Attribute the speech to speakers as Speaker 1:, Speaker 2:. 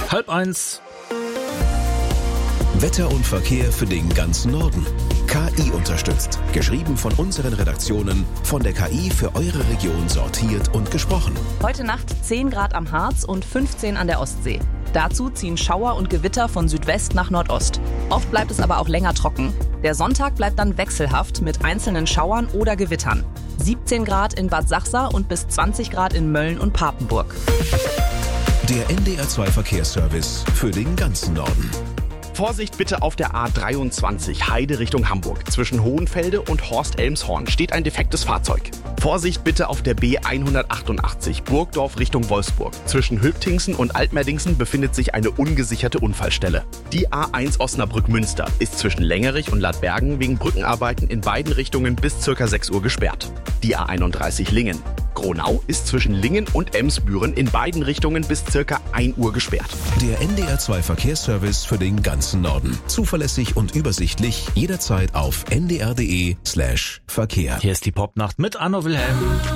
Speaker 1: 12:30.
Speaker 2: Wetter und Verkehr für den ganzen Norden. KI unterstützt. Geschrieben von unseren Redaktionen, von der KI für eure Region sortiert und gesprochen.
Speaker 3: Heute Nacht 10 Grad am Harz und 15 an der Ostsee. Dazu ziehen Schauer und Gewitter von Südwest nach Nordost. Oft bleibt es aber auch länger trocken. Der Sonntag bleibt dann wechselhaft mit einzelnen Schauern oder Gewittern. 17 Grad in Bad Sachsa und bis 20 Grad in Mölln und Papenburg.
Speaker 2: Der NDR2 Verkehrsservice für den ganzen Norden.
Speaker 4: Vorsicht bitte auf der A23 Heide Richtung Hamburg. Zwischen Hohenfelde und Horst-Elmshorn steht ein defektes Fahrzeug. Vorsicht bitte auf der B188 Burgdorf Richtung Wolfsburg. Zwischen Hülptingsen und Altmerdingsen befindet sich eine ungesicherte Unfallstelle. Die A1 Osnabrück-Münster ist zwischen Längerich und Ladbergen wegen Brückenarbeiten in beiden Richtungen bis ca. 6 Uhr gesperrt. Die A31 Lingen. Gronau ist zwischen Lingen und Emsbüren in beiden Richtungen bis ca. 1 Uhr gesperrt.
Speaker 2: Der NDR2 Verkehrsservice für den ganzen Norden. Zuverlässig und übersichtlich, jederzeit auf ndr.de/Verkehr.
Speaker 1: Hier ist die Popnacht mit Anno Wilhelm.